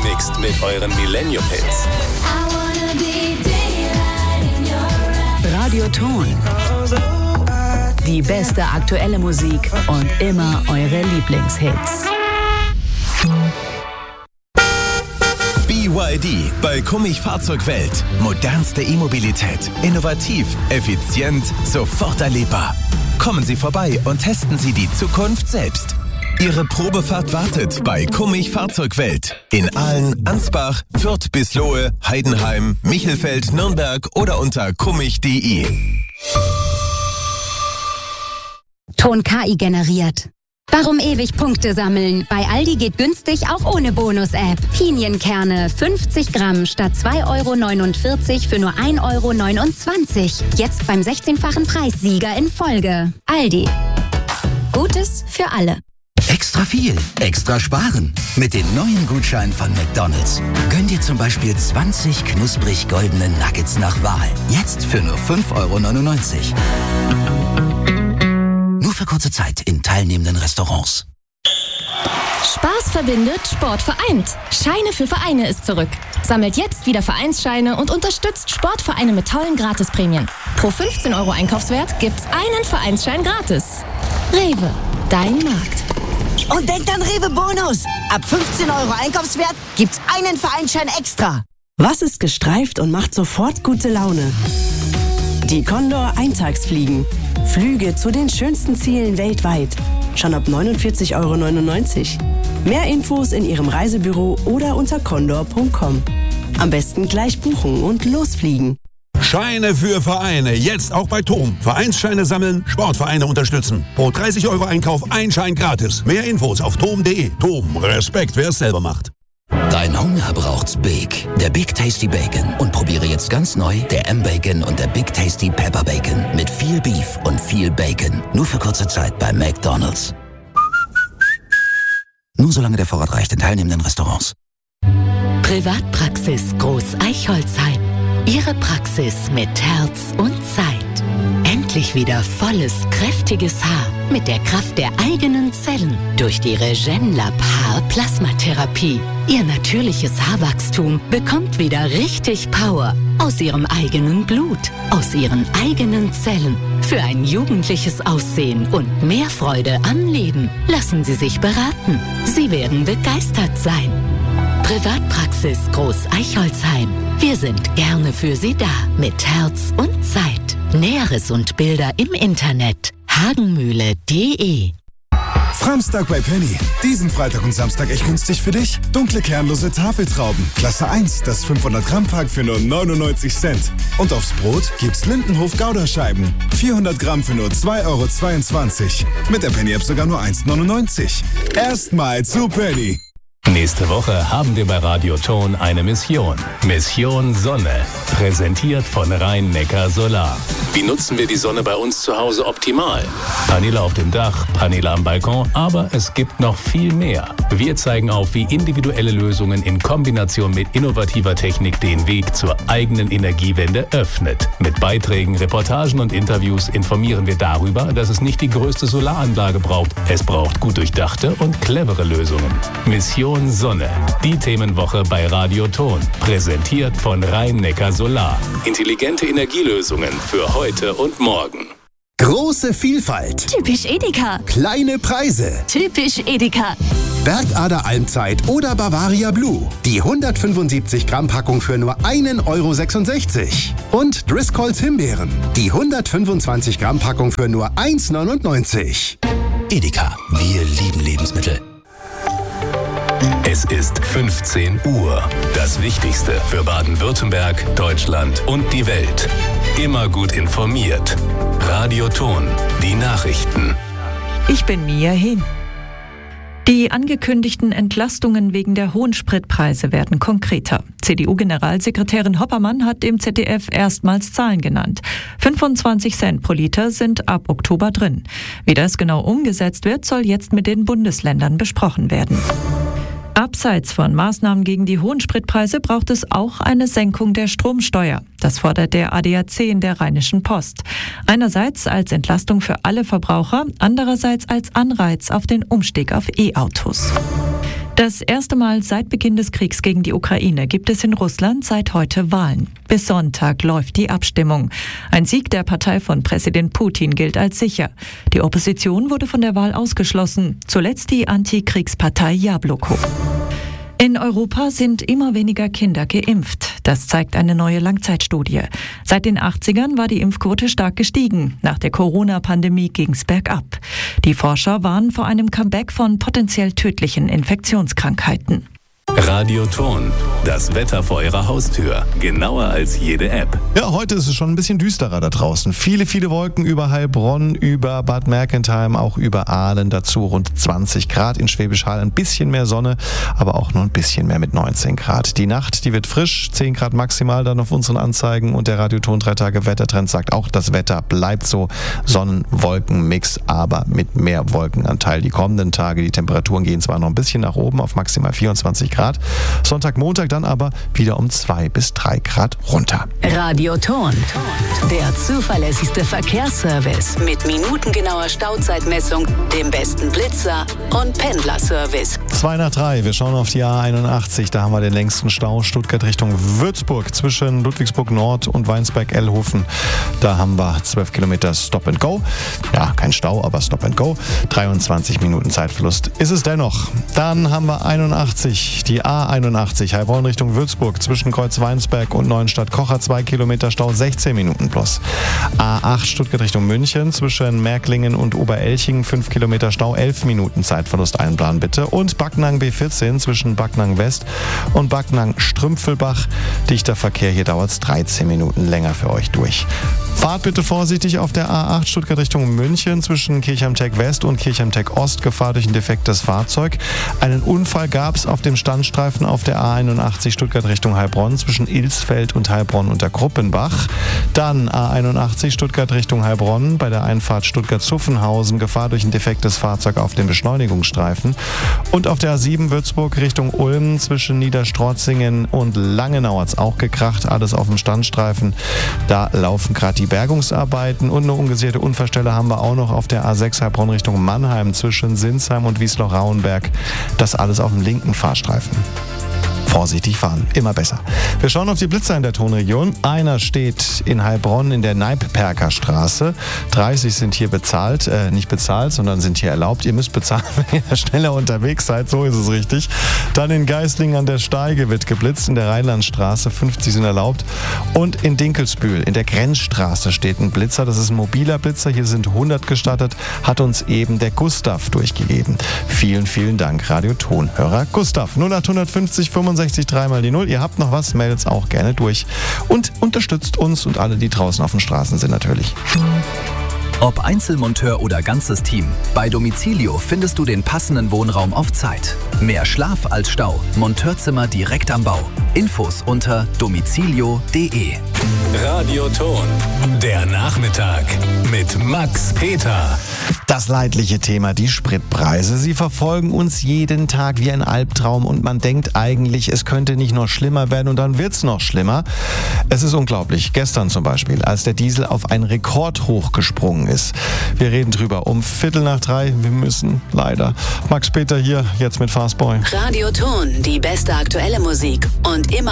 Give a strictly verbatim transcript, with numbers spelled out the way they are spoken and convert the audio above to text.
gemixt mit euren Millennium-Hits. Radio Ton. Die beste aktuelle Musik und immer eure Lieblingshits. B Y D bei Kummich Fahrzeugwelt. Modernste E-Mobilität. Innovativ, effizient, sofort erlebbar. Kommen Sie vorbei und testen Sie die Zukunft selbst. Ihre Probefahrt wartet bei Kummich Fahrzeugwelt. In Aalen, Ansbach, Fürth bis Lohe, Heidenheim, Michelfeld, Nürnberg oder unter kummich punkt de. Ton K I generiert. Warum ewig Punkte sammeln? Bei Aldi geht günstig auch ohne Bonus-App. Pinienkerne fünfzig Gramm statt zwei Euro neunundvierzig für nur ein Euro neunundzwanzig. Jetzt beim sechzehnfachen Preissieger in Folge. Aldi. Gutes für alle. Extra viel, extra sparen. Mit den neuen Gutscheinen von McDonald's. Gönn dir zum Beispiel zwanzig knusprig goldene Nuggets nach Wahl. Jetzt für nur fünf Euro neunundneunzig. Nur für kurze Zeit in teilnehmenden Restaurants. Spaß verbindet, Sport vereint. Scheine für Vereine ist zurück. Sammelt jetzt wieder Vereinsscheine und unterstützt Sportvereine mit tollen Gratisprämien. Pro fünfzehn Euro Einkaufswert gibt's einen Vereinsschein gratis. Rewe, dein Markt. Und denkt an Rewe Bonus. Ab fünfzehn Euro Einkaufswert gibt's einen Vereinsschein extra. Was ist gestreift und macht sofort gute Laune? Die Condor Eintagsfliegen. Flüge zu den schönsten Zielen weltweit. Schon ab neunundvierzig Euro neunundneunzig. Mehr Infos in Ihrem Reisebüro oder unter condor punkt com. Am besten gleich buchen und losfliegen. Scheine für Vereine, jetzt auch bei TOM. Vereinsscheine sammeln, Sportvereine unterstützen. Pro dreißig Euro Einkauf ein Schein gratis. Mehr Infos auf tom punkt de. TOM, Respekt, wer es selber macht. Dein Hunger braucht's Big. Der Big Tasty Bacon. Und probiere jetzt ganz neu der M-Bacon und der Big Tasty Pepper Bacon. Mit viel Beef und viel Bacon. Nur für kurze Zeit bei McDonald's. Nur solange der Vorrat reicht in teilnehmenden Restaurants. Privatpraxis Groß Eichholzheim. Ihre Praxis mit Herz und Zeit. Endlich wieder volles, kräftiges Haar mit der Kraft der eigenen Zellen durch die Regenlab Haar-Plasmatherapie. Ihr natürliches Haarwachstum bekommt wieder richtig Power aus ihrem eigenen Blut, aus ihren eigenen Zellen. Für ein jugendliches Aussehen und mehr Freude am Leben lassen Sie sich beraten. Sie werden begeistert sein. Privatpraxis Groß Eichholzheim. Wir sind gerne für Sie da mit Herz und Zeit. Näheres und Bilder im Internet hagenmühle punkt de. Framstag bei Penny. Diesen Freitag und Samstag echt günstig für dich. Dunkle kernlose Tafeltrauben. Klasse eins, das fünfhundert Gramm Pack für nur neunundneunzig Cent. Und aufs Brot gibt's Lindenhof Gouda-Scheiben. vierhundert Gramm für nur zwei Euro zweiundzwanzig. Mit der Penny-App sogar nur eins neunundneunzig. Erstmal zu Penny. Nächste Woche haben wir bei Radio Ton eine Mission. Mission Sonne. Präsentiert von Rhein-Neckar Solar. Wie nutzen wir die Sonne bei uns zu Hause optimal? Paneele auf dem Dach, Paneele am Balkon, aber es gibt noch viel mehr. Wir zeigen auf, wie individuelle Lösungen in Kombination mit innovativer Technik den Weg zur eigenen Energiewende öffnet. Mit Beiträgen, Reportagen und Interviews informieren wir darüber, dass es nicht die größte Solaranlage braucht. Es braucht gut durchdachte und clevere Lösungen. Mission Sonne. Die Themenwoche bei Radio Ton. Präsentiert von Rhein-Neckar Solar. Intelligente Energielösungen für heute und morgen. Große Vielfalt. Typisch Edeka. Kleine Preise. Typisch Edeka. Bergader Almzeit oder Bavaria Blue. Die hundertfünfundsiebzig Gramm Packung für nur ein Euro sechsundsechzig. Und Driscolls Himbeeren. Die hundertfünfundzwanzig Gramm Packung für nur eins neunundneunzig. Edeka. Wir lieben Lebensmittel. Es ist fünfzehn Uhr. Das Wichtigste für Baden-Württemberg, Deutschland und die Welt. Immer gut informiert. Radio Ton. Die Nachrichten. Ich bin Mia Hehn. Die angekündigten Entlastungen wegen der hohen Spritpreise werden konkreter. C D U-Generalsekretärin Hoppermann hat dem Z D F erstmals Zahlen genannt. fünfundzwanzig Cent pro Liter sind ab Oktober drin. Wie das genau umgesetzt wird, soll jetzt mit den Bundesländern besprochen werden. Abseits von Maßnahmen gegen die hohen Spritpreise braucht es auch eine Senkung der Stromsteuer. Das fordert der A D A C in der Rheinischen Post. Einerseits als Entlastung für alle Verbraucher, andererseits als Anreiz auf den Umstieg auf E-Autos. Das erste Mal seit Beginn des Kriegs gegen die Ukraine gibt es in Russland seit heute Wahlen. Bis Sonntag läuft die Abstimmung. Ein Sieg der Partei von Präsident Putin gilt als sicher. Die Opposition wurde von der Wahl ausgeschlossen. Zuletzt die Antikriegspartei Jabloko. In Europa sind immer weniger Kinder geimpft. Das zeigt eine neue Langzeitstudie. Seit den achtzigern war die Impfquote stark gestiegen. Nach der Corona-Pandemie ging's bergab. Die Forscher warnen vor einem Comeback von potenziell tödlichen Infektionskrankheiten. Radio Ton, das Wetter vor Ihrer Haustür. Genauer als jede App. Ja, heute ist es schon ein bisschen düsterer da draußen. Viele, viele Wolken über Heilbronn, über Bad Mergentheim, auch über Aalen. Dazu rund zwanzig Grad in Schwäbisch Hall. Ein bisschen mehr Sonne, aber auch nur ein bisschen mehr mit neunzehn Grad. Die Nacht, die wird frisch, zehn Grad maximal dann auf unseren Anzeigen. Und der Radio Ton drei Tage Wettertrend sagt auch, das Wetter bleibt so. Sonnen-Wolken-Mix, aber mit mehr Wolkenanteil. Die kommenden Tage, die Temperaturen gehen zwar noch ein bisschen nach oben auf maximal vierundzwanzig Grad. Sonntag, Montag dann aber wieder um zwei bis drei Grad runter. Radio Ton, der zuverlässigste Verkehrsservice mit minutengenauer Stauzeitmessung, dem besten Blitzer und Pendlerservice. Zwei nach drei, wir schauen auf die A einundachtzig, da haben wir den längsten Stau, Stuttgart Richtung Würzburg, zwischen Ludwigsburg Nord und Weinsberg-Ellhofen. Da haben wir zwölf Kilometer Stop and Go. Ja, kein Stau, aber Stop and Go. dreiundzwanzig Minuten Zeitverlust ist es dennoch. Dann haben wir einundachtzig, die A einundachtzig, Heilbronn Richtung Würzburg, zwischen Kreuz-Weinsberg und Neuenstadt-Kocher, zwei Kilometer Stau, sechzehn Minuten plus. A acht Stuttgart Richtung München, zwischen Märklingen und Oberelching, fünf Kilometer Stau, elf Minuten Zeitverlust einplanen bitte. Und Backnang B vierzehn, zwischen Backnang West und Backnang Strümpfelbach, dichter Verkehr, hier dauert es dreizehn Minuten länger für euch durch. Fahrt bitte vorsichtig auf der A acht Stuttgart Richtung München, zwischen Kirchheim-Tech West und Kirchheim-Tech Ost, Gefahr durch ein defektes Fahrzeug. Einen Unfall gab es auf dem Standstreifen auf der A einundachtzig Stuttgart Richtung Heilbronn, zwischen Ilsfeld und Heilbronn unter Gruppenbach. Dann A einundachtzig Stuttgart Richtung Heilbronn, bei der Einfahrt Stuttgart-Zuffenhausen, Gefahr durch ein defektes Fahrzeug auf dem Beschleunigungsstreifen. Und auf der A sieben Würzburg Richtung Ulm, zwischen Niederstrorzingen und Langenau hat's auch gekracht, alles auf dem Standstreifen. Da laufen gerade die Bergungsarbeiten und eine ungesicherte Unfallstelle haben wir auch noch auf der A sechs Heilbronn Richtung Mannheim, zwischen Sinsheim und Wiesloch-Rauenberg. Das alles auf dem linken Fahrstreifen. Vorsichtig fahren, immer besser. Wir schauen auf die Blitzer in der Tonregion. Einer steht in Heilbronn in der Neipperker Straße. dreißig sind hier bezahlt, äh, nicht bezahlt, sondern sind hier erlaubt. Ihr müsst bezahlen, wenn ihr schneller unterwegs seid, so ist es richtig. Dann in Geislingen an der Steige wird geblitzt, in der Rheinlandstraße, fünfzig sind erlaubt. Und in Dinkelsbühl, in der Grenzstraße steht ein Blitzer, das ist ein mobiler Blitzer, hier sind hundert gestartet, hat uns eben der Gustav durchgegeben. Vielen, vielen Dank, Radio Tonhörer Gustav. null acht fünfzig fünfundsechzig drei mal die null. Ihr habt noch was, meldet auch gerne durch. Und unterstützt uns und alle, die draußen auf den Straßen sind natürlich. Ob Einzelmonteur oder ganzes Team, bei Domicilio findest du den passenden Wohnraum auf Zeit. Mehr Schlaf als Stau. Monteurzimmer direkt am Bau. Infos unter domicilio punkt de. Radio Ton, der Nachmittag mit Max Peter. Das leidliche Thema, die Spritpreise. Sie verfolgen uns jeden Tag wie ein Albtraum und man denkt eigentlich, es könnte nicht noch schlimmer werden und dann wird's noch schlimmer. Es ist unglaublich. Gestern zum Beispiel, als der Diesel auf ein Rekordhoch gesprungen ist. Wir reden drüber um Viertel nach drei. Wir müssen leider. Max Peter hier, jetzt mit Fastboy. Radio Ton, die beste aktuelle Musik und immer